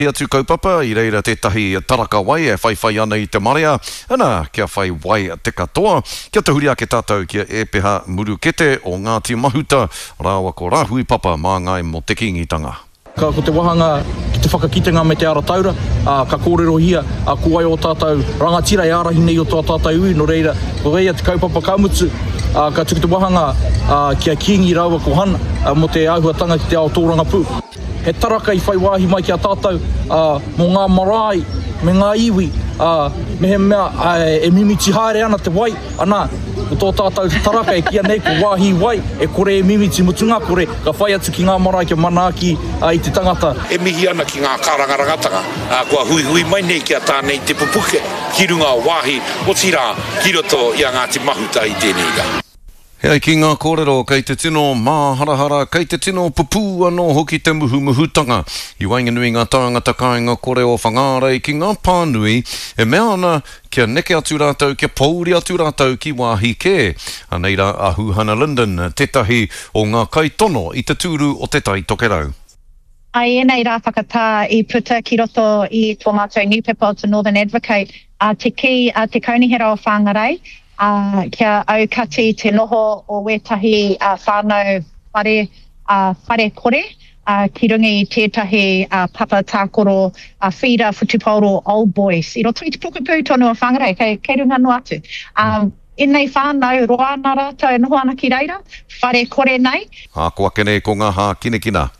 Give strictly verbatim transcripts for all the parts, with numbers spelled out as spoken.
Atu kaupapa, I reira tētahi taraka wai e whaiwhai ana I te marea, ana kia whai wai te katoa, kia te huri ake tātou kia e peha muru kete o Ngāti Mahuta, rāua ko rāhui papa mā ngai mo te kingitanga. Ka ko te wahanga ki te whakakitenga me te ara taura, uh, ka kōrero hia, a uh, kuai o tātou rangatira e arahi nei o tō tātou ui, no reira, ko reira te kaupapa kaumutu, uh, ka tuku te wahanga uh, kia kingi rāua ko hana, uh, mo te āhuatanga ki te ao tōranga pū. He taraka I whai wāhi mai ki a tātou uh, mō ngā marae, me ngā iwi, uh, me he mea uh, e mimiti haere ana te wai, ana, ko tō tātou taraka e kia nei ko wāhi wai, e kore e mimiti mutunga kore, ka whai atu ki ngā marae ki manaaki uh, I te tangata. E mihi ana ki ngā kārangarangatanga, uh, kua hui hui mai nei ki a tānei te pupuke, ki runga wāhi, o tira ki roto I a Ngāti Mahuta I tēnei rā. Hei ki ngā kōrero, kei te tino māharahara, kei te tino pupu anō hoki te muhu muhutanga. I wainganui ngā tāngata kāinga kore o whangārei ki ngā pānui, e mea ana kia neke atu rātou, kia pauri atu rātou ki wāhi kē. Aneira ahu Hannah Linden, tētahi o ngā kaitono I te tūru o te tai tokerau. Ai enei rā whakatā I puta ki roto I tō mātou newspaper o te Northern Advocate, a te ki a te kaunihera o whāngarei, Uh, kia au kati te noho o wetahi uh, whānau whare, uh, whare kore, uh, ki rungi I tētahi uh, papa tākoro uh, whira whutupauro Old Boys. I roto I te pukupū tonu o whangarei, kei, kei runga no atu. Um, Enei whānau roa nā rātou noho ana ki reira, whare kore nei. A kua kene ko ngā hā kina kina.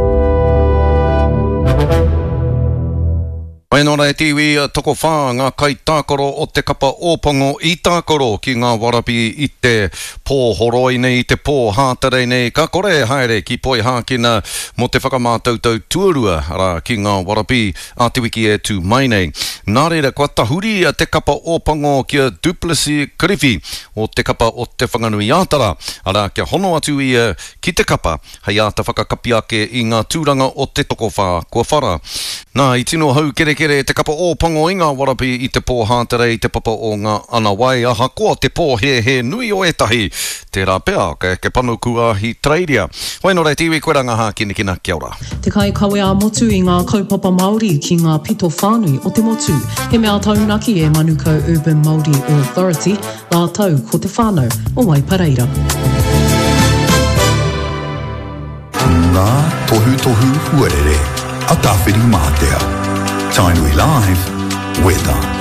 Wainora e tiwi toko whā ngā kai tākoro o te kapa ōpango I tākoro ki ngā warapi I te pōhoroi nei, I te pōhātarei nei, ka kore haere ki poi hākina mo te whakamātautau tuarua ara ki ngā warapi a te wiki e tū mai nei. Nā reira, kua tahuri a te kapa ōpango kia Duplessis Kiriwhi o te kapa o te whanganui ātara, ara kia hono atu ia ki te kapa, hei āta whakakapi ake I ngā tūranga o te toko whā kua whara. Nā, I tino hau kere kere te kapa ōpango I ngā warapi I te pōhātere I te papa o ngā ana wai, aha koa te pō he he nui o etahi, te rā pēa, ke, ke panu kua hi treiria. Wainora e tiwi koe ranga hā kina kina kia ora. Te kai kawe a motu I ngā kaupapa Māori ki ngā pito whānui o te motu, he mea taunaki e Manukau Urban Māori Authority, rā tau ko te whānau o Waipareira. Ngā tohu tohu huarere, a tāwhiri mātea. Tainui Live, weather.